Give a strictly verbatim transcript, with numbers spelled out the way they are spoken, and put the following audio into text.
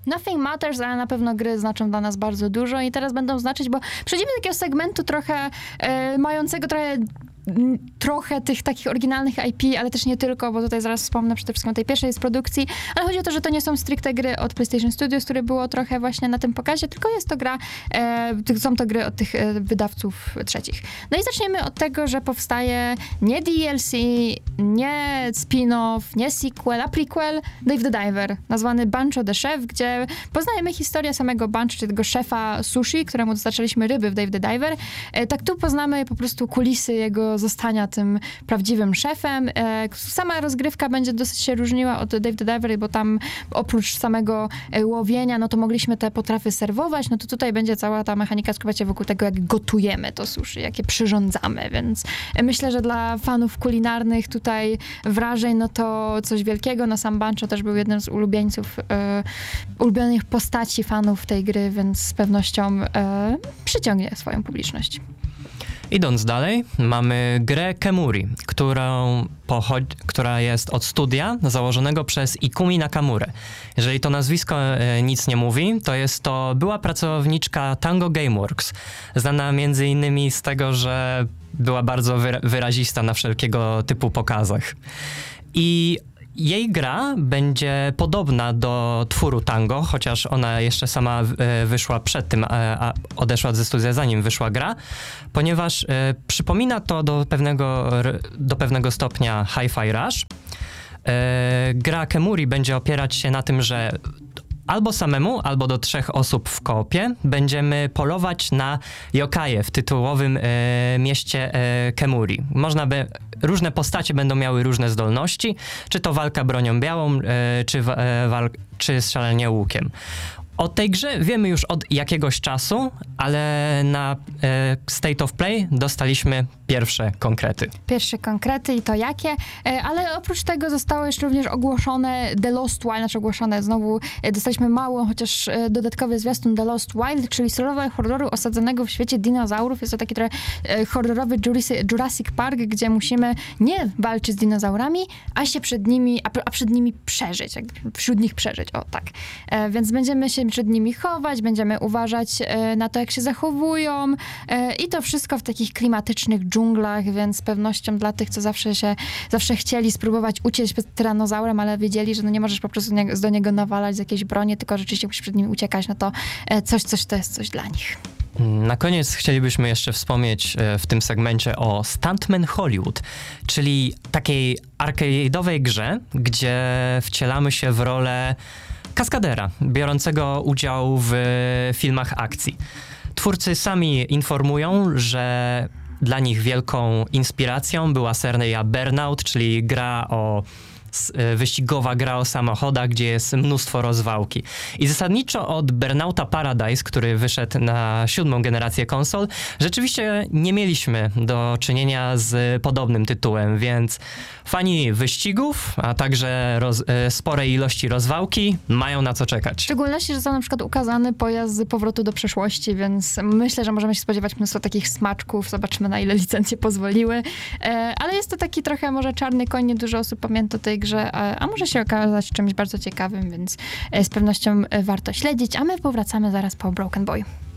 Nothing Matters, ale na pewno gry znaczą dla nas bardzo dużo i teraz będą znaczyć, bo przejdziemy do takiego segmentu trochę e, mającego trochę trochę tych takich oryginalnych I P, ale też nie tylko, bo tutaj zaraz wspomnę przede wszystkim o tej pierwszej z produkcji, ale chodzi o to, że to nie są stricte gry od PlayStation Studios, które było trochę właśnie na tym pokazie, tylko jest to gra, e, są to gry od tych e, wydawców trzecich. No i zaczniemy od tego, że powstaje nie D L C, nie spin-off, nie sequel, a prequel Dave the Diver, nazwany Bancho the Chef, gdzie poznajemy historię samego Bancho, czyli tego szefa sushi, któremu dostarczaliśmy ryby w Dave the Diver. E, tak tu poznamy po prostu kulisy jego zostania tym prawdziwym szefem. Sama rozgrywka będzie dosyć się różniła od Dave the Diver, bo tam oprócz samego łowienia, no to mogliśmy te potrawy serwować, no to tutaj będzie cała ta mechanika skupiać się wokół tego, jak gotujemy to sushi, jakie przyrządzamy, więc myślę, że dla fanów kulinarnych tutaj wrażeń, no to coś wielkiego. No sam Bancho też był jednym z ulubieńców, e, ulubionych postaci fanów tej gry, więc z pewnością e, przyciągnie swoją publiczność. Idąc dalej, mamy grę Kemuri, którą pochodzi, która jest od studia założonego przez Ikumi Nakamurę. Jeżeli to nazwisko e, nic nie mówi, to jest to była pracowniczka Tango Gameworks, znana między innymi z tego, że była bardzo wyra- wyrazista na wszelkiego typu pokazach. I jej gra będzie podobna do twóru Tango, chociaż ona jeszcze sama e, wyszła przed tym, a, a odeszła ze studia zanim wyszła gra, ponieważ e, przypomina to do pewnego, do pewnego stopnia Hi-Fi Rush. E, gra Kemuri będzie opierać się na tym, że albo samemu, albo do trzech osób w koopie będziemy polować na yokaje w tytułowym e, mieście e, Kemuri. Można by, różne postacie będą miały różne zdolności, czy to walka bronią białą, e, czy, e, wal, czy strzelanie łukiem. O tej grze wiemy już od jakiegoś czasu, ale na e, State of Play dostaliśmy pierwsze konkrety. Pierwsze konkrety i to jakie, e, ale oprócz tego zostało jeszcze również ogłoszone The Lost Wild, znaczy ogłoszone znowu, e, dostaliśmy mało, chociaż e, dodatkowy zwiastun The Lost Wild, czyli solowe horroru osadzonego w świecie dinozaurów. Jest to taki trochę e, horrorowy Jurassic, Jurassic Park, gdzie musimy nie walczyć z dinozaurami, a się przed nimi, a, a przed nimi przeżyć, jakby wśród nich przeżyć, o tak. E, więc będziemy się przed nimi chować, będziemy uważać e, na to, jak się zachowują e, i to wszystko w takich klimatycznych dżunglach, więc z pewnością dla tych, co zawsze się, zawsze chcieli spróbować uciec przed tyranozaurem, ale wiedzieli, że no nie możesz po prostu nie, do niego nawalać z jakiejś broni, tylko rzeczywiście musisz przed nim uciekać, no to e, coś, coś to jest coś dla nich. Na koniec chcielibyśmy jeszcze wspomnieć e, w tym segmencie o Stuntman Hollywood, czyli takiej arcade'owej grze, gdzie wcielamy się w rolę kaskadera, biorącego udział w filmach akcji. Twórcy sami informują, że dla nich wielką inspiracją była seria Burnout, czyli gra o wyścigowa gra o samochodach, gdzie jest mnóstwo rozwałki. I zasadniczo od Burnouta Paradise, który wyszedł na siódmą generację konsol, rzeczywiście nie mieliśmy do czynienia z podobnym tytułem, więc fani wyścigów, a także roz, sporej ilości rozwałki mają na co czekać. W szczególności, że został na przykład ukazany pojazd z Powrotu do przeszłości, więc myślę, że możemy się spodziewać mnóstwo takich smaczków. Zobaczymy, na ile licencje pozwoliły. Ale jest to taki trochę może czarny koń, nie dużo osób pamięta tej grze, a może się okazać czymś bardzo ciekawym, więc z pewnością warto śledzić, a my powracamy zaraz po Broken Boy.